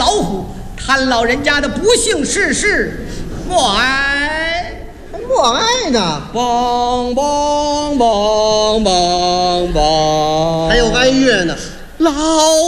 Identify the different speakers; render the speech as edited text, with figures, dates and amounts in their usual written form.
Speaker 1: 呼，谈老人家的不幸世事，默哀。
Speaker 2: 默哀呢？
Speaker 1: 梆梆梆梆梆，
Speaker 2: 还有哀乐呢。
Speaker 1: 老